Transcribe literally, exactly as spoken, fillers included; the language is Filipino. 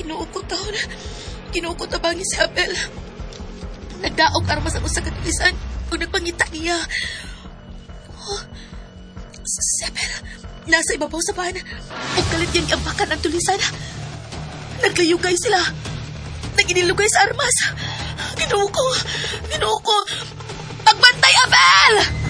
Ginoo ko taon. Ginoo ko tabangi si Abel. Nagdaog armas ang usa ka tulisan kung nagpangita niya. Oh, si Abel, nasa ibabaw sa bahan. Ang kalit yan iampakan ang tulisan. Naglayugay sila. Naginilugay sa armas. Ginoo ko. Ginoo ko. Pagbantay, Abel!